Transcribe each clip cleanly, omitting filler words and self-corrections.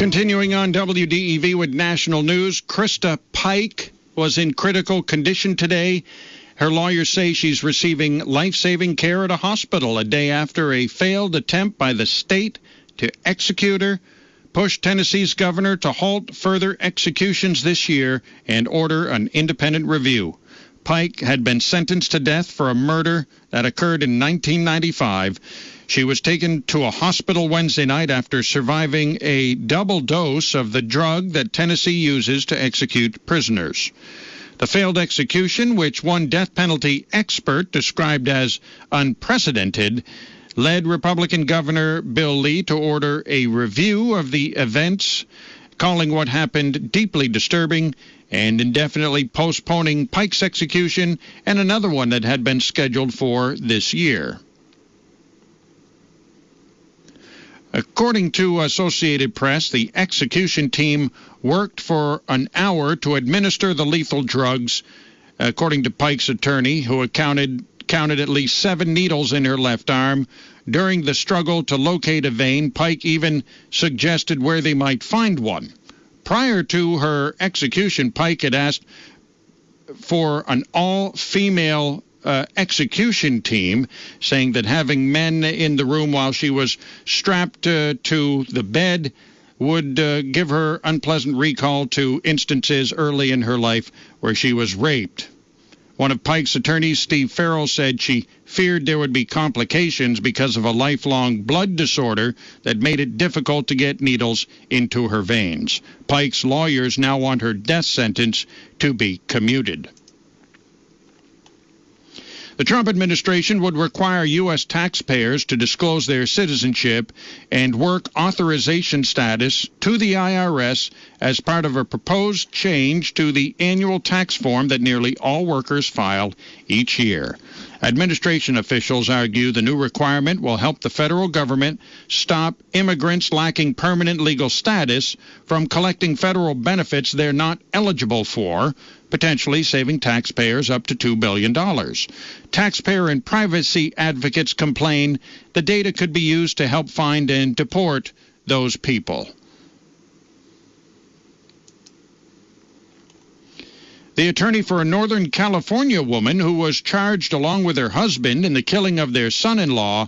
Continuing on WDEV with national news, Krista Pike was in critical condition today. Her lawyers say she's receiving life-saving care at a hospital a day after a failed attempt by the state to execute her pushed Tennessee's governor to halt further executions this year and order an independent review. Pike had been sentenced to death for a murder that occurred in 1995. She was taken to a hospital Wednesday night after surviving a double dose of the drug that Tennessee uses to execute prisoners. The failed execution, which one death penalty expert described as unprecedented, led Republican Governor Bill Lee to order a review of the events, calling what happened deeply disturbing and indefinitely postponing Pike's execution and another one that had been scheduled for this year. According to Associated Press, the execution team worked for an hour to administer the lethal drugs, according to Pike's attorney, who counted at least 7 needles in her left arm. During the struggle to locate a vein, Pike even suggested where they might find one. Prior to her execution, Pike had asked for an all-female execution team, saying that having men in the room while she was strapped to the bed would give her unpleasant recall to instances early in her life where she was raped. One of Pike's attorneys, Steve Farrell, said she feared there would be complications because of a lifelong blood disorder that made it difficult to get needles into her veins. Pike's lawyers now want her death sentence to be commuted. The Trump administration would require U.S. taxpayers to disclose their citizenship and work authorization status to the IRS as part of a proposed change to the annual tax form that nearly all workers file each year. Administration officials argue the new requirement will help the federal government stop immigrants lacking permanent legal status from collecting federal benefits they're not eligible for, potentially saving taxpayers up to $2 billion. Taxpayer and privacy advocates complain the data could be used to help find and deport those people. The attorney for a Northern California woman who was charged along with her husband in the killing of their son-in-law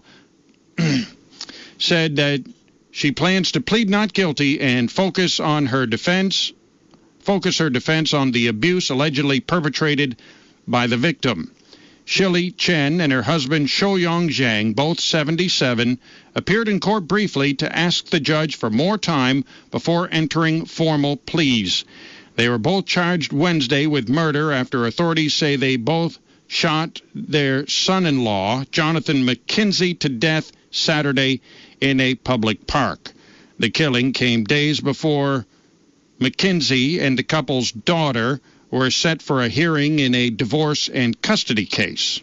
said that she plans to plead not guilty and focus her defense on the abuse allegedly perpetrated by the victim. Shili Chen and her husband Shouyong Zhang, both 77, appeared in court briefly to ask the judge for more time before entering formal pleas. They were both charged Wednesday with murder after authorities say they both shot their son-in-law, Jonathan McKenzie, to death Saturday in a public park. The killing came days before McKenzie and the couple's daughter were set for a hearing in a divorce and custody case.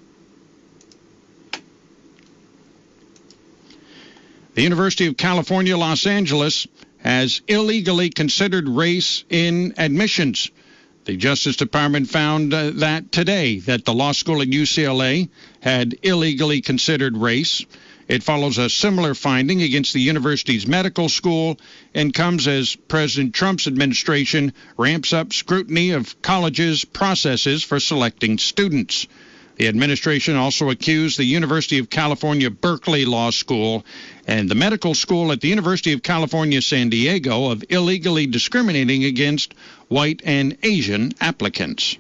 The University of California, Los Angeles has illegally considered race in admissions. The Justice Department found that today, that the law school at UCLA had illegally considered race. It follows a similar finding against the university's medical school and comes as President Trump's administration ramps up scrutiny of colleges' processes for selecting students. The administration also accused the University of California, Berkeley Law School and the medical school at the University of California, San Diego of illegally discriminating against white and Asian applicants.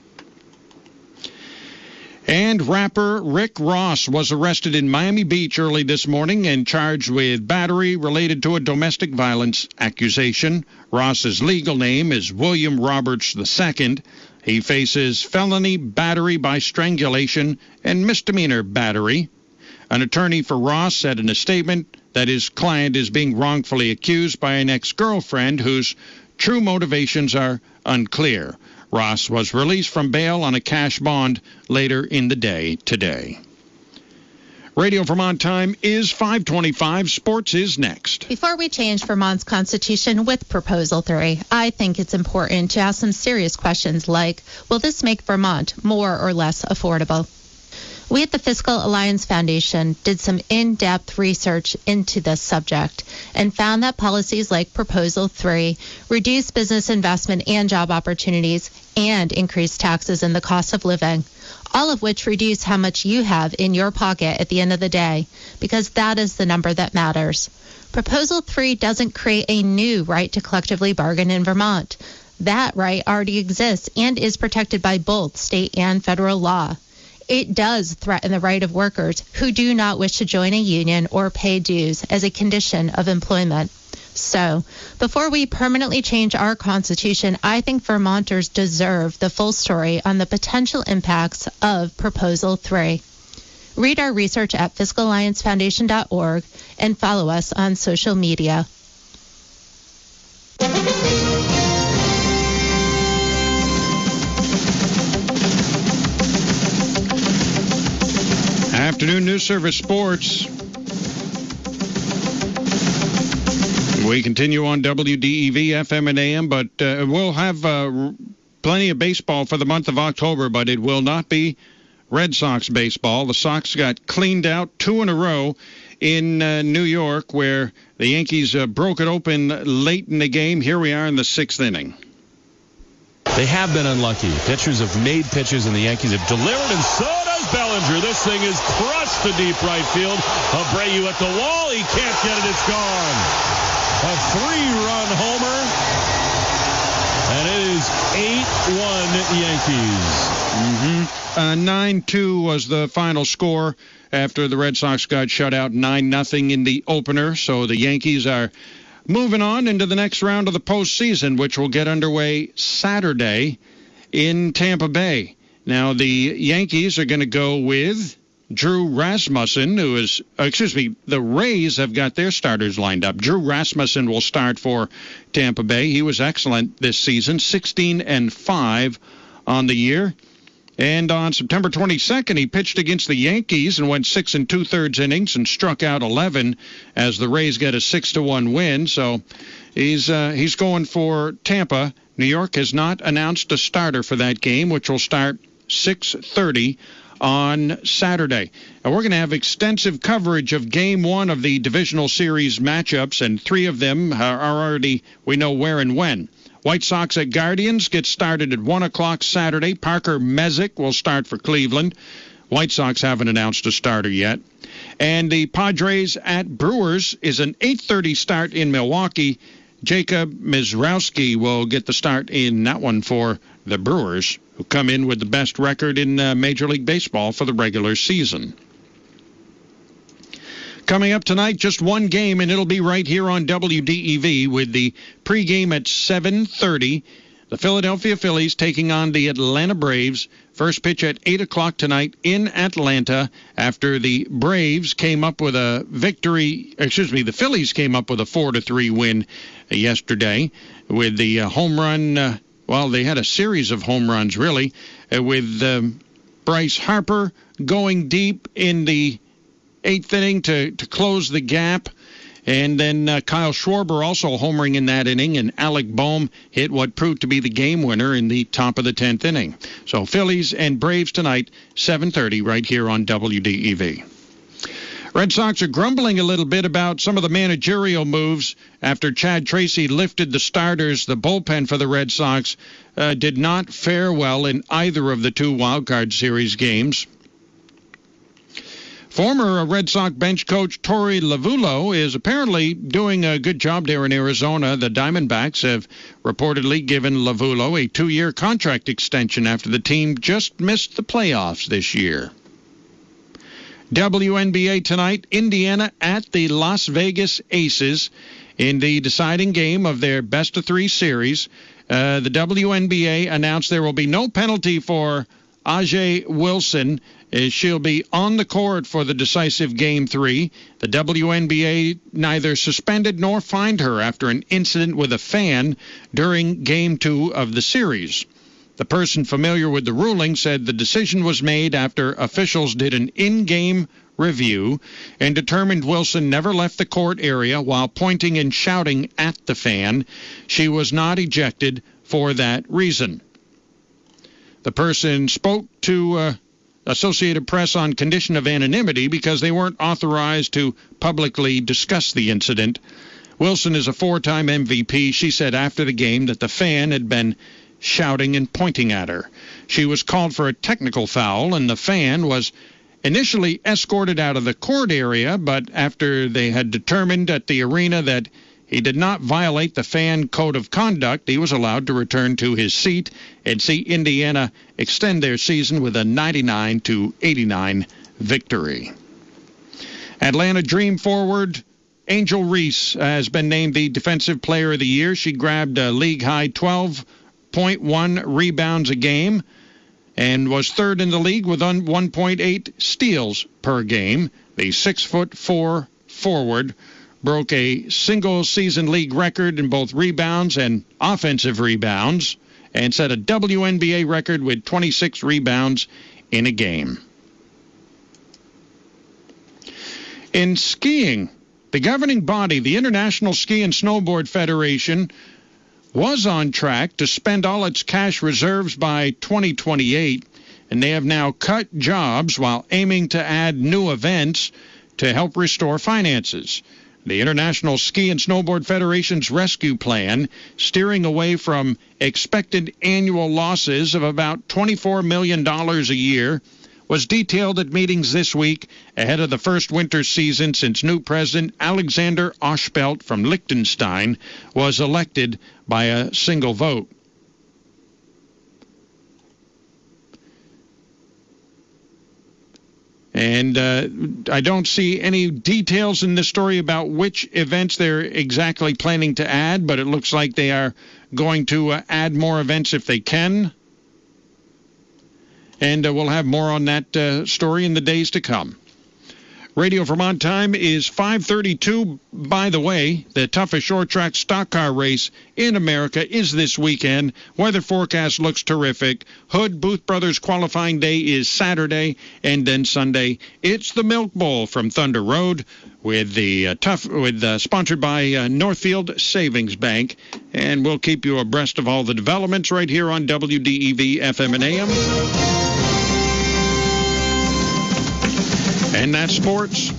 And rapper Rick Ross was arrested in Miami Beach early this morning and charged with battery related to a domestic violence accusation. Ross's legal name is William Roberts II. He faces felony battery by strangulation and misdemeanor battery. An attorney for Ross said in a statement that his client is being wrongfully accused by an ex-girlfriend whose true motivations are unclear. Ross was released from bail on a cash bond later in the day today. Radio Vermont time is 5:25. Sports is next. Before we change Vermont's constitution with Proposal 3, I think it's important to ask some serious questions like, will this make Vermont more or less affordable? We at the Fiscal Alliance Foundation did some in-depth research into this subject and found that policies like Proposal 3 reduce business investment and job opportunities and increase taxes and the cost of living, all of which reduce how much you have in your pocket at the end of the day, because that is the number that matters. Proposal 3 doesn't create a new right to collectively bargain in Vermont. That right already exists and is protected by both state and federal law. It does threaten the right of workers who do not wish to join a union or pay dues as a condition of employment. So, before we permanently change our Constitution, I think Vermonters deserve the full story on the potential impacts of Proposal 3. Read our research at fiscalalliancefoundation.org and follow us on social media. Afternoon News Service Sports. We continue on WDEV, FM and AM, but we'll have plenty of baseball for the month of October, but it will not be Red Sox baseball. The Sox got cleaned out 2 in a row in New York, where the Yankees broke it open late in the game. Here we are in the 6th inning. They have been unlucky. Pitchers have made pitches, and the Yankees have delivered, and so does Bellinger. This thing is crushed to deep right field. Abreu at the wall. He can't get it. It's gone. A 3-run homer, and it is 8-1 Yankees. 9-2 was the final score after the Red Sox got shut out 9-0 in the opener. So the Yankees are moving on into the next round of the postseason, which will get underway Saturday in Tampa Bay. Now, the Yankees are going to go with Drew Rasmussen, the Rays have got their starters lined up. Drew Rasmussen will start for Tampa Bay. He was excellent this season, 16-5 on the year. And on September 22nd, he pitched against the Yankees and went 6 2/3 innings and struck out 11 as the Rays get a 6-1 win. So he's going for Tampa. New York has not announced a starter for that game, which will start 6:30 on Saturday. And we're going to have extensive coverage of Game 1 of the Divisional Series matchups, and 3 of them are already, we know where and when. White Sox at Guardians get started at 1 o'clock Saturday. Parker Messick will start for Cleveland. White Sox haven't announced a starter yet. And the Padres at Brewers is an 8:30 start in Milwaukee. Jacob Mizrowski will get the start in that one for the Brewers, who come in with the best record in Major League Baseball for the regular season. Coming up tonight, just one game, and it'll be right here on WDEV with the pregame at 7:30. The Philadelphia Phillies taking on the Atlanta Braves. First pitch at 8 o'clock tonight in Atlanta after the Braves came up with a victory. The Phillies came up with a 4-3 win yesterday with the home run. They had a series of home runs, really, with Bryce Harper going deep in the 8th inning to close the gap. And then Kyle Schwarber also homering in that inning, and Alec Bohm hit what proved to be the game winner in the top of the 10th inning. So Phillies and Braves tonight, 7:30 right here on WDEV. Red Sox are grumbling a little bit about some of the managerial moves after Chad Tracy lifted the starters. The bullpen for the Red Sox did not fare well in either of the 2 wildcard series games. Former Red Sox bench coach Torey Lovullo is apparently doing a good job there in Arizona. The Diamondbacks have reportedly given Lovullo a 2-year contract extension after the team just missed the playoffs this year. WNBA tonight, Indiana at the Las Vegas Aces in the deciding game of their best-of-3 series. The WNBA announced there will be no penalty for Ajay Wilson. She'll be on the court for the decisive Game 3. The WNBA neither suspended nor fined her after an incident with a fan during Game 2 of the series. The person familiar with the ruling said the decision was made after officials did an in-game review and determined Wilson never left the court area while pointing and shouting at the fan. She was not ejected for that reason. The person spoke to Associated Press on condition of anonymity because they weren't authorized to publicly discuss the incident. Wilson is a 4-time MVP. She said after the game that the fan had been shouting and pointing at her. She was called for a technical foul, and the fan was initially escorted out of the court area, but after they had determined at the arena that he did not violate the fan code of conduct, he was allowed to return to his seat and see Indiana extend their season with a 99-89 victory. Atlanta Dream forward Angel Reese has been named the Defensive Player of the Year. She grabbed a league-high 12.1 rebounds a game and was third in the league with 1.8 steals per game. The 6'4" forward broke a single-season league record in both rebounds and offensive rebounds and set a WNBA record with 26 rebounds in a game. In skiing, the governing body, the International Ski and Snowboard Federation, was on track to spend all its cash reserves by 2028, and they have now cut jobs while aiming to add new events to help restore finances. The International Ski and Snowboard Federation's rescue plan, steering away from expected annual losses of about $24 million a year, was detailed at meetings this week ahead of the first winter season since new President Alexander Oshpelt from Liechtenstein was elected by a single vote. And I don't see any details in this story about which events they're exactly planning to add, but it looks like they are going to add more events if they can. And we'll have more on that story in the days to come. Radio Vermont time is 5:32. By the way, the toughest short track stock car race in America is this weekend. Weather forecast looks terrific. Hood Booth Brothers qualifying day is Saturday, and then Sunday it's the Milk Bowl from Thunder Road with the sponsored by Northfield Savings Bank, and we'll keep you abreast of all the developments right here on WDEV FM and AM. And that's sports.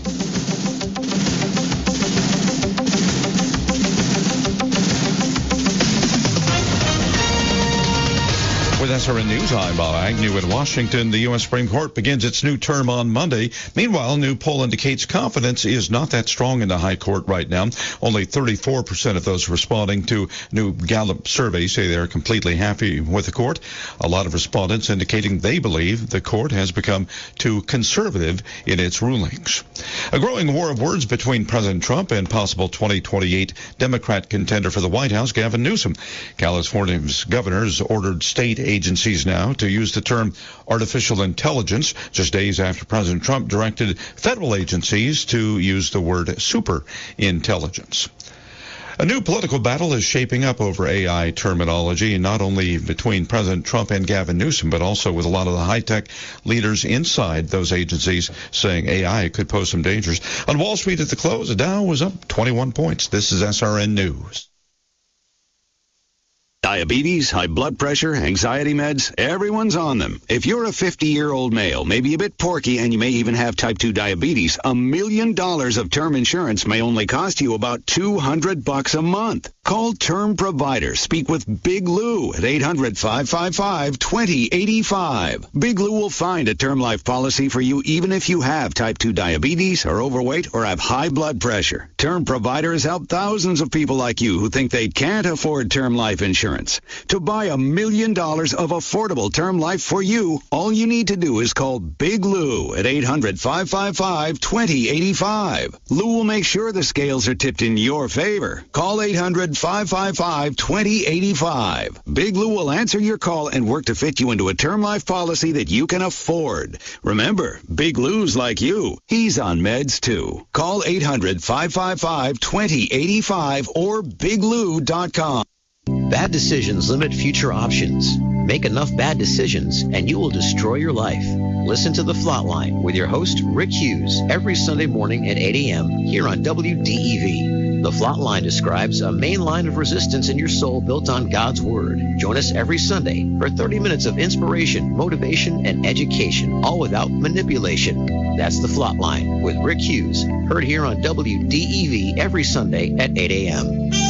With SRN News, I'm Bob Agnew in Washington. The U.S. Supreme Court begins its new term on Monday. Meanwhile, a new poll indicates confidence is not that strong in the High Court right now. Only 34% of those responding to new Gallup survey say they're completely happy with the court. A lot of respondents indicating they believe the court has become too conservative in its rulings. A growing war of words between President Trump and possible 2028 Democrat contender for the White House, Gavin Newsom. California's governors ordered state agencies now to use the term artificial intelligence, just days after President Trump directed federal agencies to use the word super intelligence. A new political battle is shaping up over AI terminology, not only between President Trump and Gavin Newsom, but also with a lot of the high-tech leaders inside those agencies saying AI could pose some dangers. On Wall Street at the close, the Dow was up 21 points. This is SRN News. Diabetes, high blood pressure, anxiety meds, everyone's on them. If you're a 50-year-old male, maybe a bit porky, and you may even have type 2 diabetes, $1 million of term insurance may only cost you about $200 a month. Call Term Provider. Speak with Big Lou at 800-555-2085. Big Lou will find a term life policy for you even if you have type 2 diabetes, are overweight, or have high blood pressure. Term Provider has helped thousands of people like you who think they can't afford term life insurance. To buy $1 million of affordable term life for you, all you need to do is call Big Lou at 800-555-2085. Lou will make sure the scales are tipped in your favor. Call 800-555-2085. Big Lou will answer your call and work to fit you into a term life policy that you can afford. Remember, Big Lou's like you. He's on meds too. Call 800-555-2085 or biglou.com. Bad decisions limit future options. Make enough bad decisions and you will destroy your life. Listen to The Flatline with your host, Rick Hughes, every Sunday morning at 8 a.m. here on WDEV. The Flot Line describes a main line of resistance in your soul built on God's Word. Join us every Sunday for 30 minutes of inspiration, motivation, and education, all without manipulation. That's The Flot Line with Rick Hughes, heard here on WDEV every Sunday at 8 a.m.